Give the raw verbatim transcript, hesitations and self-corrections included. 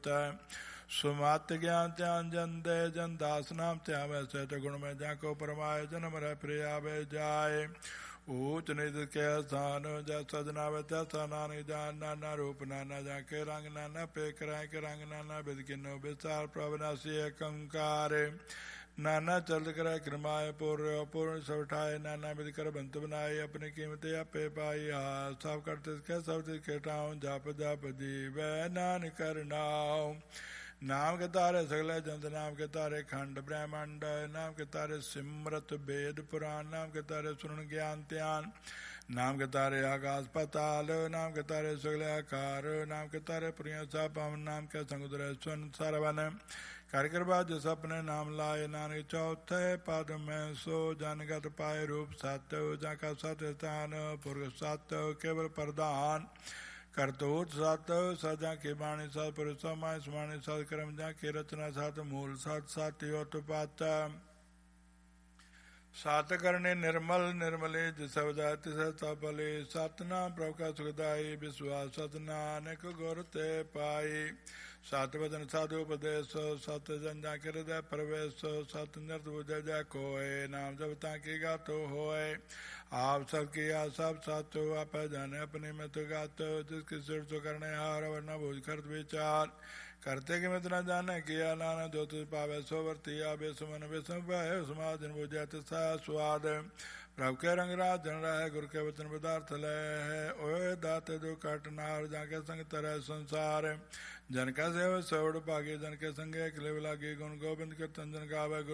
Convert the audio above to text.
सुमत ज्ञान त्यान जन दे जन दास नाम त्या वैसे तो गुण में जा को परमाय जन्म रह प्रिया वे जाए ऊच निज के स्थान जा सजना वे तैसा नानी जान नाना रूप नाना जा के रंग नाना पे कराए के रंग नाना विद किन्नो विचार प्रवनासी कंकार नाना चल कराए क्रमाए पूर्व पूर्ण सब उठाए नाना विद कर बंत बनाए अपनी कीमतें अपे पाई हाथ सब करते के सब के टाऊं जाप जाप जी वै नान करनाओ नाम के तारे सगले जंत नाम के तारे खंड ब्रह्मांड नाम के तारे सिमरत वेद पुराण नाम के तारे सुन ज्ञान त्यान नाम के तारे आकाश पताल नाम के तारे सगले आकार नाम के तारे प्रिय सा पवन नाम के समुद्र सुन सरवन कर कृपा जिस अपने नाम लाए नानक चौथे पद में सो जनगत पाए रूप सत्य जाका सत्य स्थान पुरुष सत्य केवल प्रधान करतोत सत सजा की बाणी सत पुरुष समाय समाणी सत कर्म जा की रचना सत मूल सत सत्योत्पात सत करने निर्मल निर्मले जिसवजाति सतपले सतनाम प्रभु का सुखदाई विश्वास सत नानक गुर ते पाई सत वचन साधु उपदेश सत जन जा के हृदय प्रवेश सत नृत बुझ जा कोय नाम जब ताकि गातो होए आप सबकी या सब सत हो आप जाने अपने में तो गाते हो जिसकी सिर तो करने हार वरना भूज कर विचार करते कि मैं न जाने किया नाना जो तुझ पावे सो वर्तिया बेसुमन बेसम पाए समाधन बुझे सा स्वाद प्रभु के रंग राज जन रहा है गुरु के वचन पदार्थ लय है ओए दाते जो काटनार जाके संग तरह संसार जन का सेव सौड़ पागे जन के संगे अखिले लागे गुण गोविंद के तंजन गावे